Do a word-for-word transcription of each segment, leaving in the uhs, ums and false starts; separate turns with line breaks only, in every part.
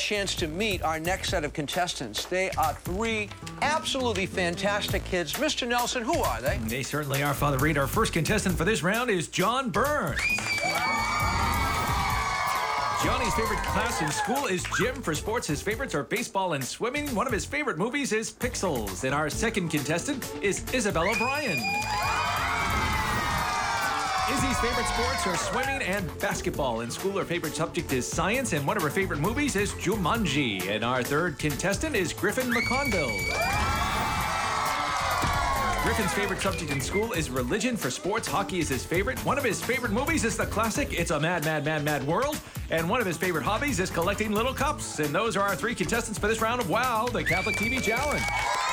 chance to meet our next set of contestants. They are three absolutely fantastic kids. Mister Nelson, who are they?
They certainly are, Father Reed. Our first contestant for this round is John Burns. Johnny's favorite class in school is gym. For sports, his favorites are baseball and swimming. One of his favorite movies is Pixels. And our second contestant is Isabel O'Brien. Izzy's favorite sports are swimming and basketball. In school, her favorite subject is science, and one of her favorite movies is Jumanji. And our third contestant is Griffin McConville. Griffin's favorite subject in school is religion. For sports, hockey is his favorite. One of his favorite movies is the classic It's a Mad, Mad, Mad, Mad World. And one of his favorite hobbies is collecting little cups. And those are our three contestants for this round of WOW, the Catholic T V Challenge.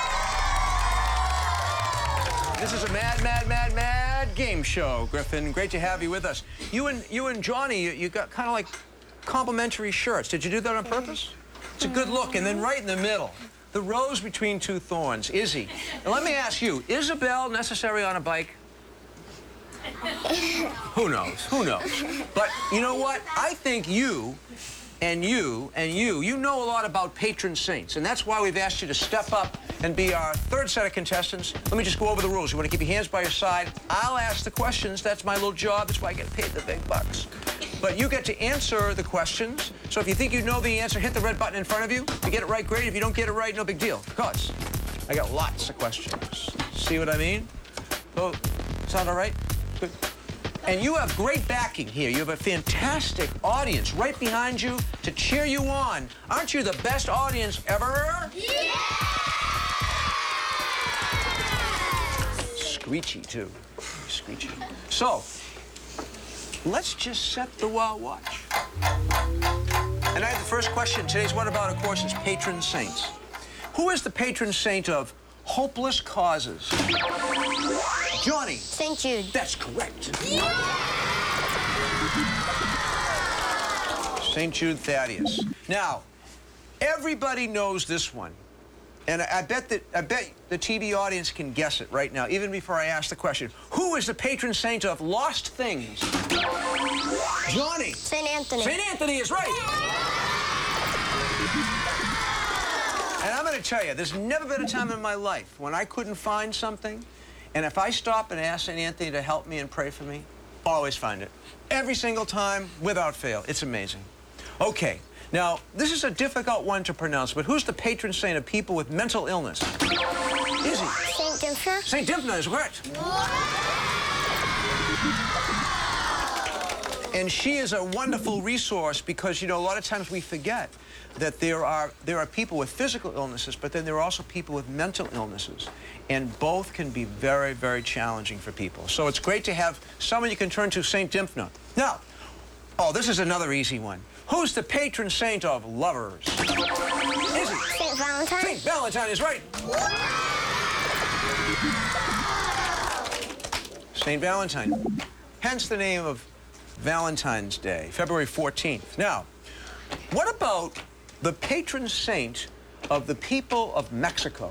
This is a mad, mad, mad, mad game show, Griffin. Great to have you with us. You and you and Johnny, you, you got kind of like complimentary shirts. Did you do that on purpose? It's a good look. And then right in the middle, the rose between two thorns, Izzy. Now let me ask you, Isabel necessary on a bike? Who knows? Who knows? But you know what? I think you and you and you, you know a lot about patron saints, and that's why we've asked you to step up and be our third set of contestants. Let me just go over the rules. You want to keep your hands by your side. I'll ask the questions. That's my little job. That's why I get paid the big bucks. But you get to answer the questions. So if you think you know the answer, hit the red button in front of you. If you get it right, great. If you don't get it right, no big deal. Because I got lots of questions. See what I mean? Oh, sound all right? Good. And you have great backing here. You have a fantastic audience right behind you to cheer you on. Aren't you the best audience ever? Yeah! Screechy, too. Screechy. So, let's just set the WOW watch. And I have the first question. Today's What About, of course, is patron saints. Who is the patron saint of hopeless causes? Johnny.
Saint Jude.
That's correct. Yeah! Saint Jude Thaddeus. Now, everybody knows this one. And I bet that I bet the T V audience can guess it right now, even before I ask the question. Who is the patron saint of lost things? Johnny.
Saint Anthony.
Saint Anthony is right. And I'm going to tell you, there's never been a time in my life when I couldn't find something, and if I stop and ask Saint Anthony to help me and pray for me, always find it. Every single time, without fail. It's amazing. Okay. Now, this is a difficult one to pronounce, but who's the patron saint of people with mental illness? Izzy.
Saint Dymphna.
Saint Dymphna is correct. And she is a wonderful resource because, you know, a lot of times we forget that there are, there are people with physical illnesses, but then there are also people with mental illnesses. And both can be very, very challenging for people. So it's great to have someone you can turn to, Saint Dymphna. Now, oh, this is another easy one. Who's the patron saint of lovers? Izzy.
Saint Valentine.
Saint Valentine is right. Saint Valentine. Hence the name of Valentine's Day, February fourteenth. Now, what about the patron saint of the people of Mexico?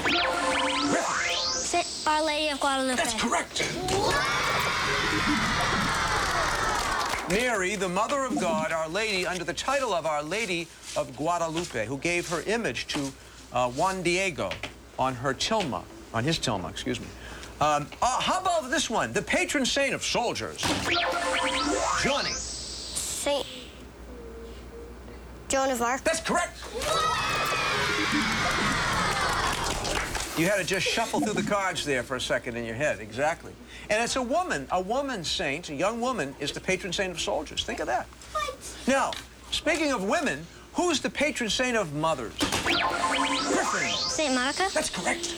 Saint Our Lady of Guadalupe.
That's correct. Mary, the Mother of God, Our Lady, under the title of Our Lady of Guadalupe, who gave her image to uh, Juan Diego on her tilma, on his tilma, excuse me. Um, uh, how about this one? The patron saint of soldiers. Johnny.
Saint Joan of Arc.
That's correct. You had to just shuffle through the cards there for a second in your head. Exactly. And it's a woman, a woman saint, a young woman, is the patron saint of soldiers. Think of that.
What?
Now, speaking of women, who's the patron saint of mothers? Griffin.
Saint Monica.
That's correct.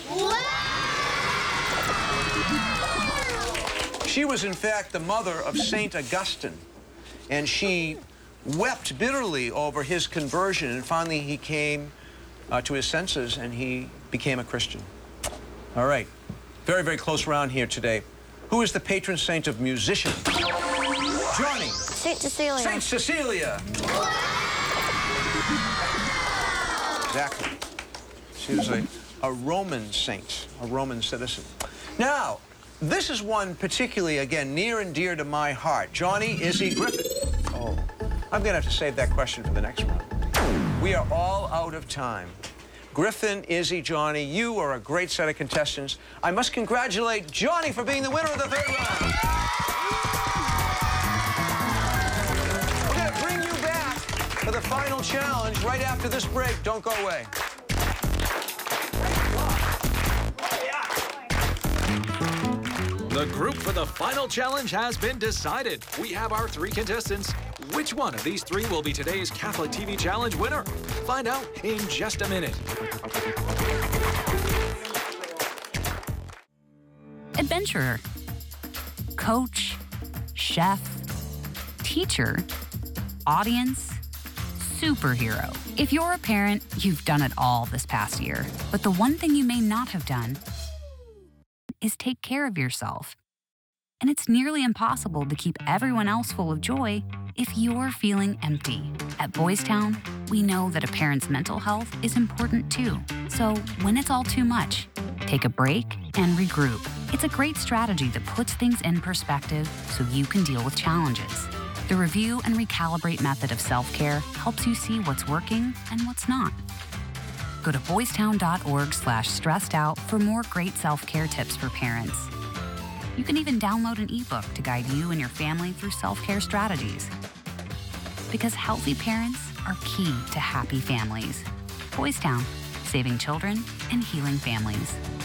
She was, in fact, the mother of Saint Augustine, and she wept bitterly over his conversion, and finally he came uh, to his senses, and he became a Christian. All right. Very, very close round here today. Who is the patron saint of musicians? Johnny.
Saint Cecilia.
Saint Cecilia. Exactly. She was a, a Roman saint, a Roman citizen. Now, this is one particularly, again, near and dear to my heart. Johnny, Izzy, Griffin. Oh, I'm going to have to save that question for the next one. we are all out of time. Griffin, Izzy, Johnny, you are a great set of contestants. I must congratulate Johnny for being the winner of the third round. We're going to bring you back for the final challenge right after this break. Don't go away.
The group for the final challenge has been decided. We have our three contestants. Which one of these three will be today's Catholic T V Challenge winner? Find out in just a minute.
Adventurer, coach, chef, teacher, audience, superhero. If you're a parent, you've done it all this past year. But the one thing you may not have done is take care of yourself. And it's nearly impossible to keep everyone else full of joy if you're feeling empty. At Boys Town, we know that a parent's mental health is important too. So when it's all too much, take a break and regroup. It's a great strategy that puts things in perspective so you can deal with challenges. The review and recalibrate method of self-care helps you see what's working and what's not. Go to boystown.org slash stressed out for more great self-care tips for parents. You can even download an ebook to guide you and your family through self-care strategies. Because healthy parents are key to happy families. Boys Town, saving children and healing families.